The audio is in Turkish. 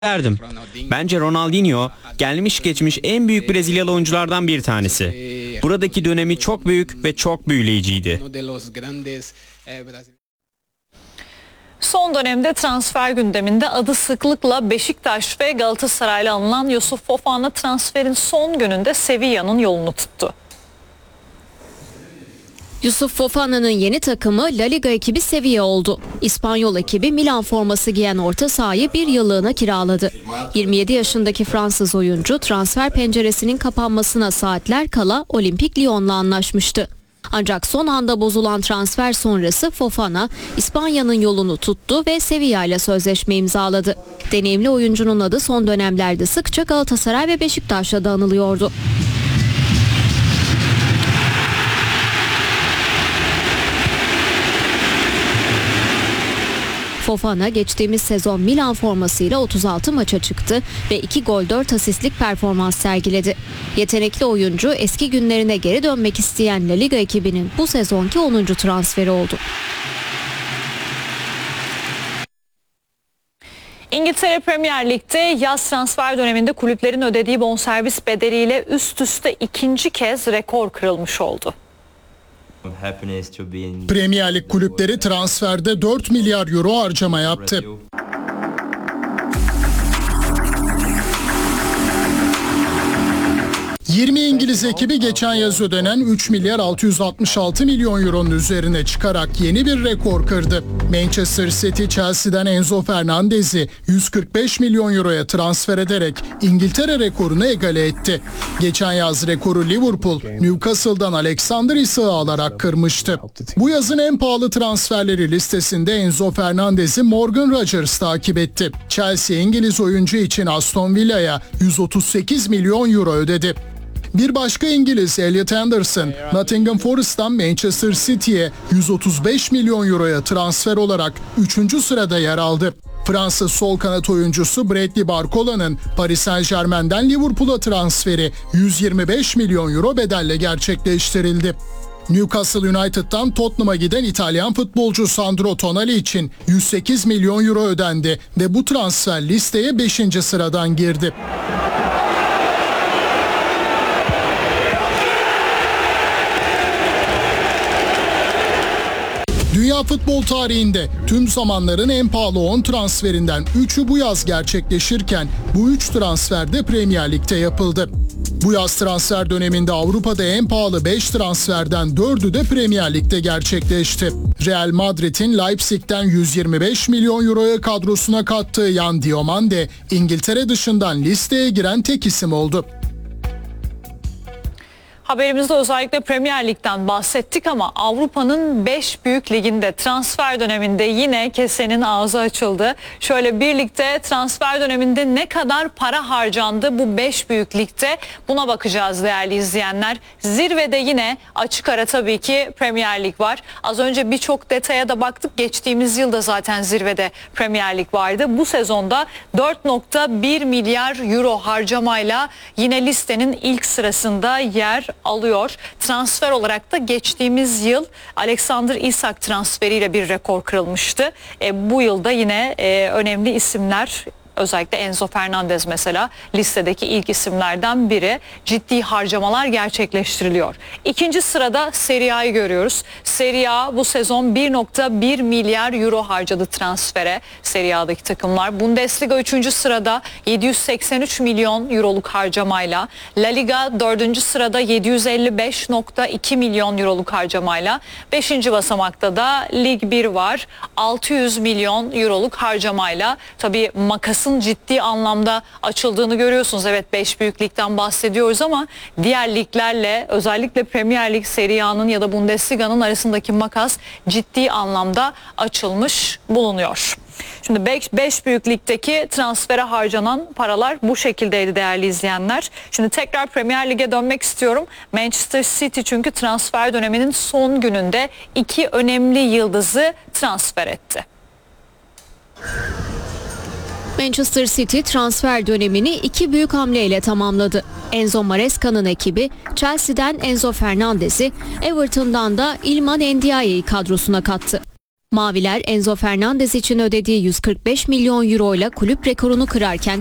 derdim. Bence Ronaldinho gelmiş geçmiş en büyük Brezilyalı oyunculardan bir tanesi. Buradaki dönemi çok büyük ve çok büyüleyiciydi. Son dönemde transfer gündeminde adı sıklıkla Beşiktaş ve Galatasaray'la anılan Yusuf Fofana transferin son gününde Sevilla'nın yolunu tuttu. Yusuf Fofana'nın yeni takımı La Liga ekibi Sevilla oldu. İspanyol ekibi Milan forması giyen orta sahayı bir yıllığına kiraladı. 27 yaşındaki Fransız oyuncu transfer penceresinin kapanmasına saatler kala Olimpik Lyon'la anlaşmıştı. Ancak son anda bozulan transfer sonrası Fofana İspanya'nın yolunu tuttu ve Sevilla ile sözleşme imzaladı. Deneyimli oyuncunun adı son dönemlerde sıkça Galatasaray ve Beşiktaş'la da anılıyordu. Fofana geçtiğimiz sezon Milan formasıyla 36 maça çıktı ve 2 gol 4 asistlik performans sergiledi. Yetenekli oyuncu eski günlerine geri dönmek isteyen La Liga ekibinin bu sezonki 10. transferi oldu. İngiltere Premier Lig'de yaz transfer döneminde kulüplerin ödediği bonservis bedeliyle üst üste ikinci kez rekor kırılmış oldu. Premier Lig kulüpleri transferde 4 milyar euro harcama yaptı. İngiliz ekibi geçen yaz ödenen 3 milyar 666 milyon euronun üzerine çıkarak yeni bir rekor kırdı. Manchester City Chelsea'den Enzo Fernandez'i 145 milyon euroya transfer ederek İngiltere rekorunu egale etti. Geçen yaz rekoru Liverpool, Newcastle'dan Alexander Isak'ı alarak kırmıştı. Bu yazın en pahalı transferleri listesinde Enzo Fernandez'i Morgan Rodgers takip etti. Chelsea İngiliz oyuncu için Aston Villa'ya 138 milyon euro ödedi. Bir başka İngiliz Elliot Anderson, Nottingham Forest'tan Manchester City'ye 135 milyon euroya transfer olarak 3. sırada yer aldı. Fransız sol kanat oyuncusu Bradley Barcola'nın Paris Saint-Germain'den Liverpool'a transferi 125 milyon euro bedelle gerçekleştirildi. Newcastle United'dan Tottenham'a giden İtalyan futbolcu Sandro Tonali için 108 milyon euro ödendi ve bu transfer listeye 5. sıradan girdi. Dünya futbol tarihinde tüm zamanların en pahalı 10 transferinden 3'ü bu yaz gerçekleşirken bu 3 transfer de Premier Lig'de yapıldı. Bu yaz transfer döneminde Avrupa'da en pahalı 5 transferden 4'ü de Premier Lig'de gerçekleşti. Real Madrid'in Leipzig'ten 125 milyon euroya kadrosuna kattığı Yan Diomande, İngiltere dışından listeye giren tek isim oldu. Haberimizde özellikle Premier Lig'den bahsettik ama Avrupa'nın 5 büyük liginde transfer döneminde yine kesenin ağzı açıldı. Şöyle birlikte transfer döneminde ne kadar para harcandı bu 5 büyük ligde, buna bakacağız değerli izleyenler. Zirvede yine açık ara tabii ki Premier Lig var. Az önce birçok detaya da baktık. Geçtiğimiz yılda zaten zirvede Premier Lig vardı. Bu sezonda 4,1 milyar euro harcamayla yine listenin ilk sırasında yer alıyor. Transfer olarak da geçtiğimiz yıl Alexander Isak transferiyle bir rekor kırılmıştı. Bu yılda yine önemli isimler, özellikle Enzo Fernandez mesela listedeki ilk isimlerden biri, ciddi harcamalar gerçekleştiriliyor. İkinci sırada Serie A'yı görüyoruz. Serie A bu sezon 1,1 milyar euro harcadı transfere Serie A'daki takımlar. Bundesliga 3. sırada 783 milyon euroluk harcamayla. La Liga 4. sırada 755,2 milyon euroluk harcamayla. 5. basamakta da Lig 1 var. 600 milyon euroluk harcamayla. Tabii makasın ciddi anlamda açıldığını görüyorsunuz. Evet, 5 büyük ligden bahsediyoruz ama diğer liglerle, özellikle Premier Lig, Serie A'nın ya da Bundesliga'nın arasındaki makas ciddi anlamda açılmış bulunuyor. Şimdi 5 büyük ligdeki transfere harcanan paralar bu şekildeydi değerli izleyenler. Şimdi tekrar Premier Lig'e dönmek istiyorum. Manchester City çünkü transfer döneminin son gününde 2 önemli yıldızı transfer etti. Manchester City transfer dönemini 2 büyük hamleyle tamamladı. Enzo Maresca'nın ekibi Chelsea'den Enzo Fernandez'i, Everton'dan da Iliman Ndiaye'yi kadrosuna kattı. Maviler Enzo Fernandez için ödediği 145 milyon euro ile kulüp rekorunu kırarken